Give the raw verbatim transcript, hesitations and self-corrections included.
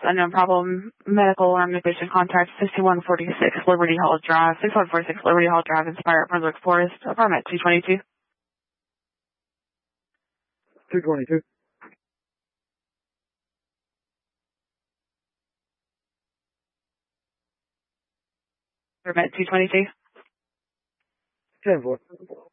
unknown problem, medical or immigration contact sixty-one forty-six Liberty Hall Drive, sixty-one forty-six Liberty Hall Drive, Inspire, Brunswick Forest, apartment two twenty-two. two twenty-two. Apartment two twenty-two. ten four.